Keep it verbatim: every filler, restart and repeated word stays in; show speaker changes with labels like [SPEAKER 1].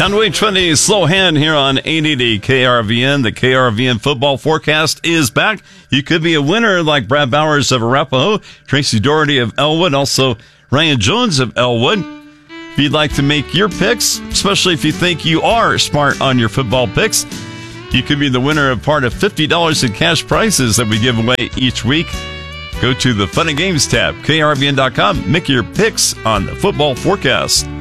[SPEAKER 1] Time to wait twenty slow hand here on eight eighty K R V N. The K R V N football forecast is back. You could be a winner like Brad Bowers of Arapahoe, Tracy Doherty of Elwood, also Ryan Jones of Elwood. If you'd like to make your picks, especially if you think you are smart on your football picks, you could be the winner of part of fifty dollars in cash prizes that we give away each week. Go to the Fun and Games tab, K R V N dot com. Make your picks on the football forecast.